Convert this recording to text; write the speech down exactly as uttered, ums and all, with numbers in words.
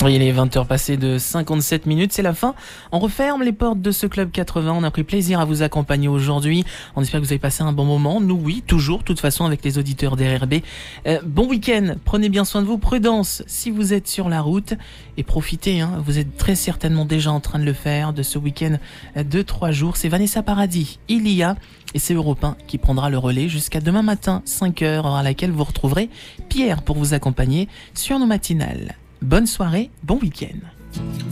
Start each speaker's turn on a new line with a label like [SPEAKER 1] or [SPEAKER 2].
[SPEAKER 1] Oui, il est vingt heures passées de cinquante-sept minutes, c'est la fin. On referme les portes de ce Club quatre-vingts. On a pris plaisir à vous accompagner aujourd'hui. On espère que vous avez passé un bon moment. Nous, oui, toujours, de toute façon, avec les auditeurs d'R R B. Euh, bon week-end, prenez bien soin de vous. Prudence si vous êtes sur la route. Et profitez, hein, vous êtes très certainement déjà en train de le faire, de ce week-end de trois jours. C'est Vanessa Paradis, il y a, et c'est Europe un qui prendra le relais jusqu'à demain matin, cinq heures, à laquelle vous retrouverez Pierre pour vous accompagner sur nos matinales. Bonne soirée, bon week-end.